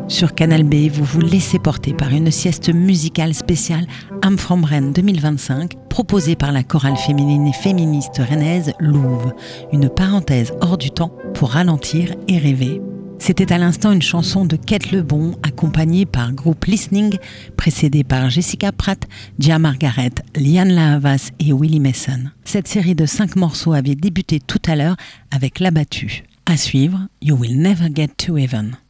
Sur Canal B, vous vous laissez porter par une sieste musicale spéciale I'm From Rennes 2025, proposée par la chorale féminine et féministe rennaise Louve. Une parenthèse hors du temps pour ralentir et rêver. C'était à l'instant une chanson de Kate Lebon, accompagnée par groupe Listening, précédée par Jessica Pratt, Gia Margaret, Liane Lahavas et Willie Mason. Cette série de 5 morceaux avait débuté tout à l'heure avec L'Abattu. À suivre, You Will Never Get to Heaven.